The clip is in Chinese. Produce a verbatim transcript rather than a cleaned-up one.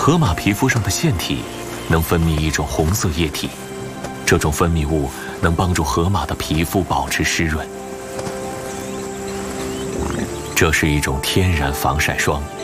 河马皮肤上的腺体能分泌一种红色液体，这种分泌物能帮助河马的皮肤保持湿润。这是一种天然防晒霜。